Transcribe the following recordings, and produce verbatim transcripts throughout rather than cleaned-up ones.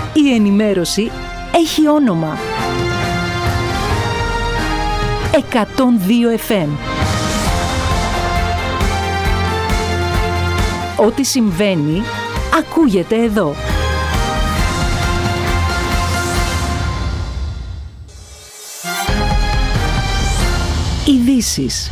Η ενημέρωση έχει όνομα. εκατόν δύο εφ εμ. Ό,τι συμβαίνει, ακούγεται εδώ. Ειδήσεις.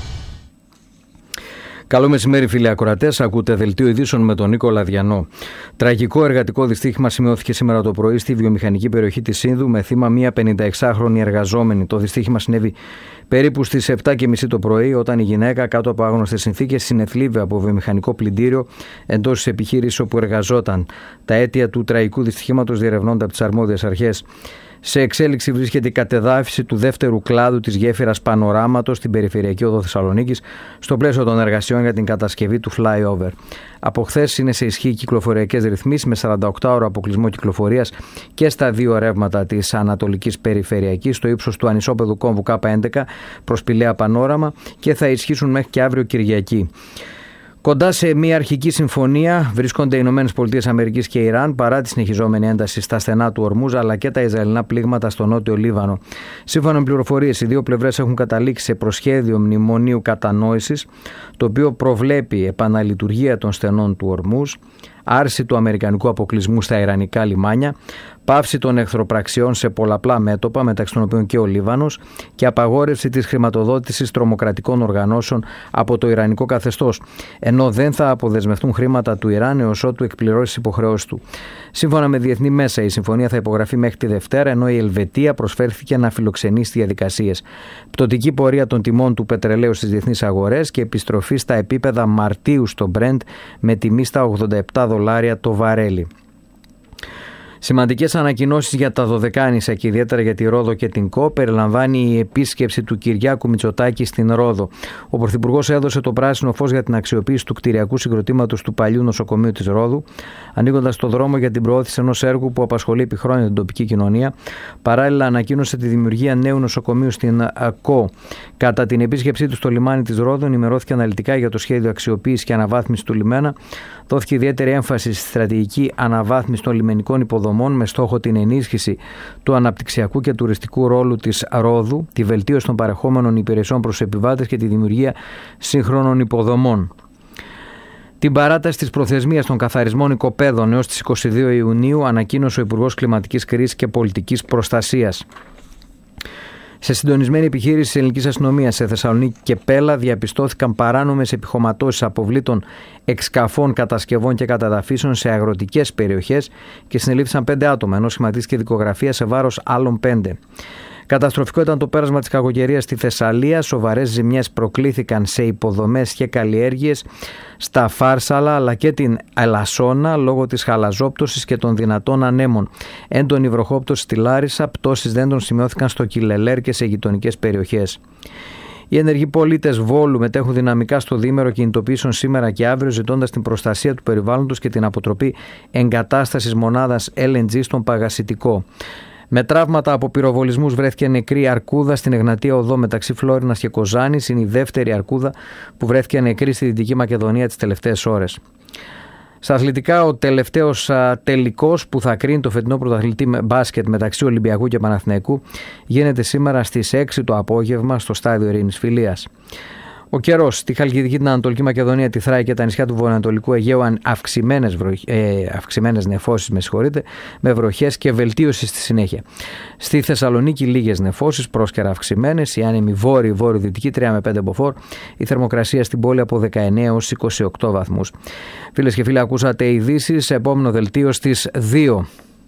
Καλό μεσημέρι, φίλοι ακροατές. Ακούτε δελτίο ειδήσεων με τον Νίκο Λαδιανό. Τραγικό εργατικό δυστύχημα σημειώθηκε σήμερα το πρωί στη βιομηχανική περιοχή της Σύνδου με θύμα μία πενηνταεξάχρονη εργαζόμενη. Το δυστύχημα συνέβη περίπου στις επτά και μισή το πρωί, όταν η γυναίκα, κάτω από άγνωστες συνθήκες, συνεθλίβε από βιομηχανικό πλυντήριο εντός της επιχείρησης όπου εργαζόταν. Τα αίτια του τραγικού δυστυχήματος διερευνώνται από τις αρμόδιες αρχές. Σε εξέλιξη βρίσκεται η κατεδάφιση του δεύτερου κλάδου της γέφυρας Πανοράματος στην περιφερειακή οδό Θεσσαλονίκης, στο πλαίσιο των εργασιών για την κατασκευή του flyover. Από χθες είναι σε ισχύ κυκλοφοριακές ρυθμίσεις με σαράντα οκτώ ώρο αποκλεισμό κυκλοφορίας και στα δύο ρεύματα της Ανατολικής Περιφερειακής, στο ύψος του ανισόπεδου κόμβου Κ έντεκα προς Πηλαία Πανόραμα, και θα ισχύσουν μέχρι και αύριο Κυριακή. Κοντά σε μια αρχική συμφωνία βρίσκονται οι Ηνωμένες Πολιτείες Αμερικής και Ιράν, παρά τη συνεχιζόμενη ένταση στα στενά του Ορμούζ αλλά και τα Ισραηλινά πλήγματα στο νότιο Λίβανο. Σύμφωνα με πληροφορίες, οι δύο πλευρές έχουν καταλήξει σε προσχέδιο μνημονίου κατανόησης, το οποίο προβλέπει επαναλειτουργία των στενών του Ορμούζ, άρση του αμερικανικού αποκλεισμού στα ιρανικά λιμάνια, πάυση των εχθροπραξιών σε πολλαπλά μέτωπα, μεταξύ των οποίων και ο Λίβανος, και απαγόρευση της χρηματοδότησης τρομοκρατικών οργανώσεων από το ιρανικό καθεστώς, ενώ δεν θα αποδεσμευτούν χρήματα του Ιράν έως ότου εκπληρώσει τις υποχρεώσεις του. Σύμφωνα με διεθνή μέσα, η συμφωνία θα υπογραφεί μέχρι τη Δευτέρα, ενώ η Ελβετία προσφέρθηκε να φιλοξενήσει τις διαδικασίες. Πτωτική πορεία των τιμών του πετρελαίου στις διεθνείς αγορές και επιστροφή στα επίπεδα Μαρτίου στο Brent με τιμή στα ογδόντα επτά δολάρια το βαρέλι. Σημαντικές ανακοινώσεις για τα Δωδεκάνησα και ιδιαίτερα για τη Ρόδο και την ΚΟ περιλαμβάνει η επίσκεψη του Κυριάκου Μητσοτάκη στην Ρόδο. Ο Πρωθυπουργός έδωσε το πράσινο φως για την αξιοποίηση του κτηριακού συγκροτήματος του παλιού νοσοκομείου της Ρόδου, ανοίγοντας το δρόμο για την προώθηση ενός έργου που απασχολεί επί χρόνια την τοπική κοινωνία. Παράλληλα, ανακοίνωσε τη δημιουργία νέου νοσοκομείου στην ΚΟ. Κατά την επίσκεψή του στο λιμάνι της Ρόδου, ενημερώθηκε αναλυτικά για το σχέδιο αξιοποίησης και αναβάθμισης του λιμένα. Δόθηκε ιδιαίτερη έμφαση στη στρατηγική αναβάθμιση των λιμενικών υποδομών με στόχο την ενίσχυση του αναπτυξιακού και τουριστικού ρόλου της Ρόδου, τη βελτίωση των παρεχόμενων υπηρεσιών προς τους επιβάτες και τη δημιουργία σύγχρονων υποδομών. Την παράταση της προθεσμίας των καθαρισμών οικοπαίδων έως τις είκοσι δύο Ιουνίου ανακοίνωσε ο Υπουργός Κλιματικής Κρίσης και Πολιτικής Προστασίας. Σε συντονισμένη επιχείρηση της Ελληνικής Αστυνομίας σε Θεσσαλονίκη και Πέλα διαπιστώθηκαν παράνομες επιχωματώσεις αποβλήτων εξκαφών, κατασκευών και καταδαφίσεων σε αγροτικές περιοχές και συνελήφθησαν πέντε άτομα, ενώ σχηματίστηκε δικογραφία σε βάρος άλλων πέντε. Καταστροφικό ήταν το πέρασμα της κακοκαιρίας στη Θεσσαλία. Σοβαρές ζημιές προκλήθηκαν σε υποδομές και καλλιέργειες στα Φάρσαλα αλλά και την Ελασσόνα λόγω της χαλαζόπτωσης και των δυνατών ανέμων. Έντονη βροχόπτωση στη Λάρισα, πτώσεις δέντρων σημειώθηκαν στο Κιλελέρ και σε γειτονικές περιοχές. Οι ενεργοί πολίτες Βόλου μετέχουν δυναμικά στο διήμερο κινητοποιήσεων σήμερα και αύριο, ζητώντας την προστασία του περιβάλλοντος και την αποτροπή εγκατάστασης μονάδας ελ εν τζι στον Παγασιτικό. Με τραύματα από πυροβολισμούς βρέθηκε νεκρή αρκούδα στην Εγνατία Οδό μεταξύ Φλόρινας και Κοζάνης. Είναι η δεύτερη αρκούδα που βρέθηκε νεκρή στη Δυτική Μακεδονία τις τελευταίες ώρες. Στα αθλητικά, ο τελευταίος α, τελικός που θα κρίνει το φετινό πρωταθλητή μπάσκετ μεταξύ Ολυμπιακού και Παναθηναϊκού γίνεται σήμερα στις έξι το απόγευμα στο στάδιο Ειρήνης Φιλίας. Ο καιρός στη Χαλκιδική, την Ανατολική Μακεδονία, τη Θράκη και τα νησιά του βορειοανατολικού Αιγαίου αυξημένες, βροχ... ε, αυξημένες νεφώσεις με, συγχωρείτε, με βροχές και βελτίωση στη συνέχεια. Στη Θεσσαλονίκη λίγες νεφώσεις, πρόσκαιρα αυξημένες, η άνεμη βόρειο-βόρειο-δυτική τρία με πέντε μποφόρ, η θερμοκρασία στην πόλη από δεκαεννέα έως είκοσι οκτώ βαθμούς. Φίλες και φίλοι, ακούσατε ειδήσεις, επόμενο δελτίο στις δύο.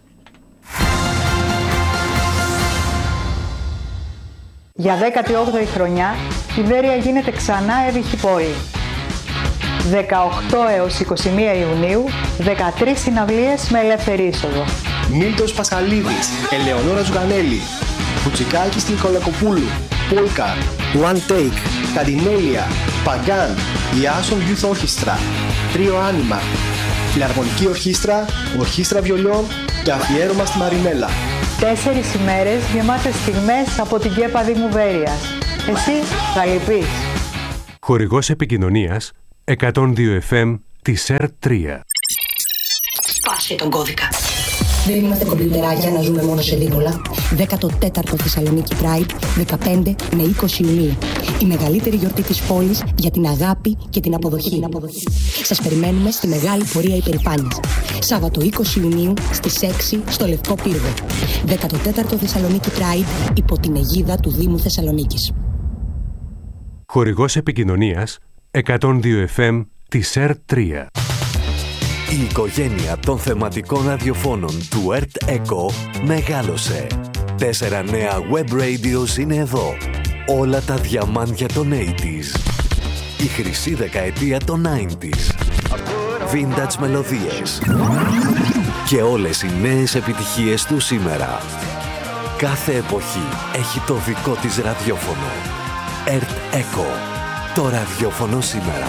Για δέκατη όγδοη χρονιά, η Βέρεια γίνεται ξανά έβυχη πόλη. δεκαοκτώ έως είκοσι μία Ιουνίου, δεκατρείς συναυλίες με ελεύθερη είσοδο. Μίλτος Πασχαλίδης, Ελεονόρα Ζουγανέλη, Μπουτσικάκης Νικολακοπούλου, Πόλκα, One Take, Καντινέλια, Παγκάν, η Άσον Youth Orchestra, Τρίο Άνιμα, Φιλαρμονική Ορχήστρα, Ορχήστρα Βιολιών και αφιέρωμα στη Μαρινέλα. Τέσσερις ημέρες γεμάτες στιγμές από την ΚΕΠΑ Δήμου Βέρειας. Εσύ θα λυπείς. Χορηγός επικοινωνίας εκατόν δύο εφ εμ της ΕΡ τρία. Σπάσε τον κώδικα. Δεν είμαστε κομπιουτεράκια να ζούμε μόνο σε δίπολα. δέκατο τέταρτο Θεσσαλονίκη Pride, δεκαπέντε με είκοσι Ιουνίου. Η μεγαλύτερη γιορτή της πόλης για την αγάπη και την αποδοχή. Την αποδοχή. Σας περιμένουμε στη μεγάλη πορεία υπερηφάνειας. Σάββατο είκοσι Ιουνίου στις έξι στο Λευκό Πύργο. δέκατο τέταρτο Θεσσαλονίκη Pride υπό την αιγίδα του Δήμου Θεσσαλονίκης. Χορηγός επικοινωνίας εκατόν δύο εφ εμ της ΕΡΤ τρία. Η οικογένεια των θεματικών ραδιοφώνων του ΕΡΤ Echo μεγάλωσε. Τέσσερα νέα web radios είναι εδώ. Όλα τα διαμάντια των ογδόντα. Η χρυσή δεκαετία των ενενήντα. Vintage μελωδίες. Και όλες οι νέες επιτυχίες του σήμερα. Κάθε εποχή έχει το δικό της ραδιόφωνο. ΕΡΤ Echo. Το ραδιόφωνο σήμερα.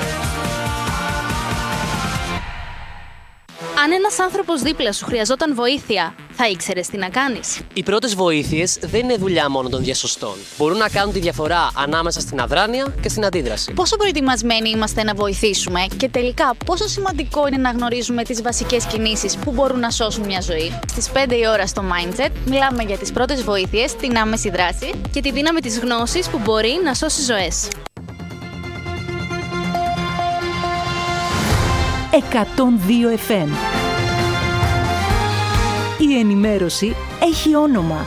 Αν ένας άνθρωπος δίπλα σου χρειαζόταν βοήθεια, θα ήξερες τι να κάνεις? Οι πρώτες βοήθειες δεν είναι δουλειά μόνο των διασωστών. Μπορούν να κάνουν τη διαφορά ανάμεσα στην αδράνεια και στην αντίδραση. Πόσο προετοιμασμένοι είμαστε να βοηθήσουμε και τελικά πόσο σημαντικό είναι να γνωρίζουμε τις βασικές κινήσεις που μπορούν να σώσουν μια ζωή? Στις πέντε η ώρα στο Mindset μιλάμε για τις πρώτες βοήθειες, την άμεση δράση και τη δύναμη της γνώσης που μπορεί να σώσει ζωές. εκατόν δύο εφ εμ. Η ενημέρωση έχει όνομα.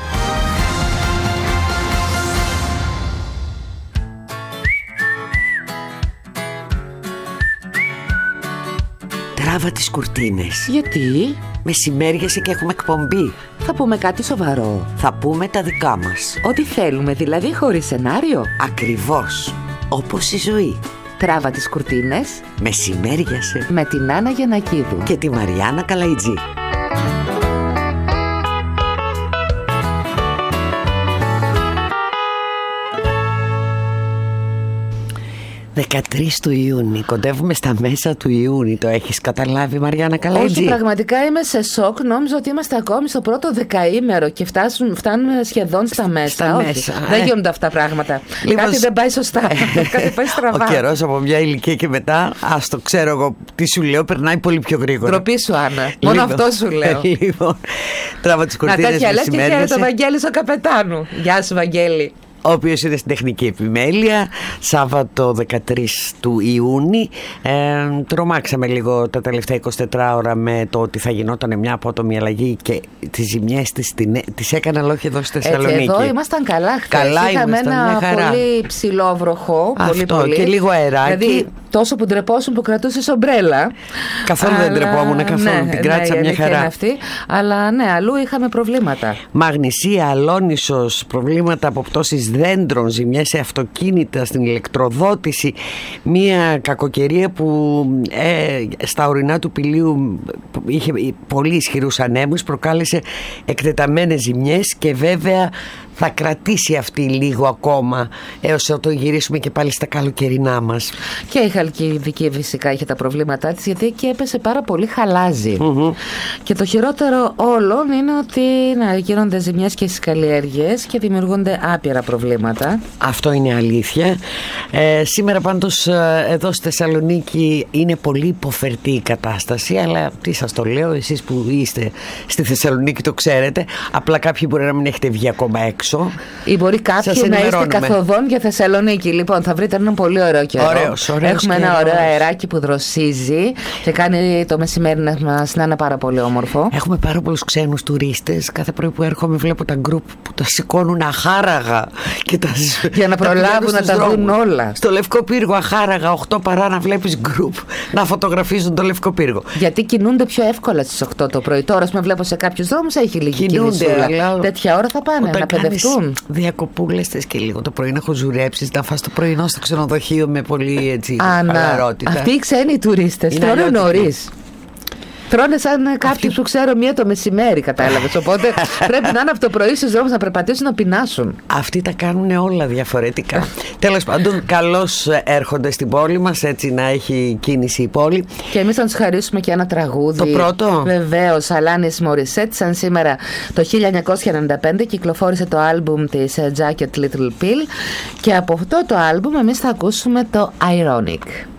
Τράβα τις κουρτίνες. Γιατί? Μεσημέριασε και έχουμε εκπομπή. Θα πούμε κάτι σοβαρό. Θα πούμε τα δικά μας. Ό,τι θέλουμε, δηλαδή χωρίς σενάριο. Ακριβώς. Όπως η ζωή. Τράβα τις κουρτίνες. Μεσημέριασε. Με την Άννα Γιαννακίδου και τη Μαριάννα Καλαϊτζή. δεκατρείς του Ιούνιου, κοντεύουμε στα μέσα του Ιούνιου. Το έχεις καταλάβει, Μαριάννα Καλαϊτζή? Όχι, πραγματικά είμαι σε σοκ. Νόμιζα ότι είμαστε ακόμη στο πρώτο δεκαήμερο και φτάσουν, φτάνουμε σχεδόν στα μέσα. Στα Όχι, μέσα. δεν γίνονται αυτά πράγματα. Λοιπόν, κάτι δεν πάει σωστά. Κάτι πάει στραβά. Ο καιρός από μια ηλικία και μετά, ας το ξέρω εγώ τι σου λέω, περνάει πολύ πιο γρήγορα. Ντροπή σου, Άννα. Μόνο αυτό σου λέω. Λοιπόν, τράβα τις κουρτίνες. Να τέτοια λες και χαίρεται το Βαγγέλης ο Καπετάνου. Γεια σου, Βαγγέλη. Ο οποίος είναι στην τεχνική επιμέλεια. Σάββατο δεκατρείς του Ιούνιου. ε, Τρομάξαμε λίγο τα τελευταία εικοσιτέσσερις ώρα με το ότι θα γινόταν μια απότομη αλλαγή και τις ζημιές της τις έκανε λόγια εδώ στη Θεσσαλονίκη. Εδώ ήμασταν καλά χθες. Καλά είχαμε ήμασταν, ένα πολύ ψηλό βροχό. Αυτό, πολύ, πολύ. Και λίγο αεράκι. Δηλαδή τόσο που ντρεπόσουν που κρατούσες ομπρέλα. Καθόλου αλλά... δεν ντρεπόμουν καθόλου. Ναι, την κράτησα ναι, μια χαρά. Αυτή, αλλά ναι, αλλού είχαμε προβλήματα. Μαγνησία, αλόνισος, προβλήματα από πτώσεις δέντρων, ζημιές σε αυτοκίνητα, στην ηλεκτροδότηση. Μια κακοκαιρία που ε, στα ορεινά του Πηλίου είχε πολύ ισχυρούς ανέμους, προκάλεσε εκτεταμένες ζημιές και βέβαια θα κρατήσει αυτή λίγο ακόμα έως όταν γυρίσουμε και πάλι στα καλοκαιρινά μας. Και η Χαλκιδική φυσικά είχε τα προβλήματά της, γιατί εκεί έπεσε πάρα πολύ χαλάζι. Mm-hmm. Και το χειρότερο όλων είναι ότι να γίνονται ζημιές και στις καλλιέργειες και δημιουργούνται άπειρα προβλήματα. Αυτό είναι αλήθεια. Ε, σήμερα πάντως εδώ στη Θεσσαλονίκη είναι πολύ υποφερτή η κατάσταση, αλλά τι σας το λέω, εσείς που είστε στη Θεσσαλονίκη το ξέρετε, απλά κάποιοι μπορεί να μην έχετε βγει ακόμα έξω. Ή μπορεί κάποιοι να είστε καθοδόν για Θεσσαλονίκη. Λοιπόν, θα βρείτε έναν πολύ ωραίο καιρό. Ωραίος, ωραίος Έχουμε καιρός. Ένα ωραίο αεράκι που δροσίζει και κάνει το μεσημέρι μας να είναι πάρα πολύ όμορφο. Έχουμε πάρα πολλούς ξένους τουρίστες. Κάθε πρωί που έρχομαι βλέπω τα γκρουπ που τα σηκώνουν αχάραγα και τα... για να προλάβουν να τα δουν όλα. Στο Λευκό Πύργο αχάραγα, οκτώ παρά να βλέπεις γκρουπ να φωτογραφίζουν το Λευκό Πύργο. Γιατί κινούνται πιο εύκολα στις οκτώ το πρωί. Τώρα, με βλέπω σε κάποιους δρόμους έχει λίγη κινησούλα. Αλλά... τέτοια ώρα θα πάνε να παιδευτούν. Διακοπούλες θες και λίγο το πρωί να έχω ζουρέψεις, να φας το πρωινό στο ξενοδοχείο με πολύ έτσι χαλαρότητα. Αυτοί οι ξένοι τουρίστες τρώνε νωρίς. Τρώνε σαν κάποιοι Αυτή... που ξέρω μία το μεσημέρι, κατάλαβες. Οπότε πρέπει να είναι από το πρωί στους δρόμους να περπατήσουν να πεινάσουν. Αυτοί τα κάνουν όλα διαφορετικά. Τέλος πάντων, καλώς έρχονται στην πόλη μας, έτσι να έχει κίνηση η πόλη. Και εμείς θα τους χαρίσουμε και ένα τραγούδι. Το πρώτο. Βεβαίως, Αλάνις Μωρισέτ. Σαν σήμερα το χίλια εννιακόσια ενενήντα πέντε κυκλοφόρησε το άλμπουμ της Jacket Little Pill. Και από αυτό το άλμπουμ εμείς θα ακούσουμε το Ironic.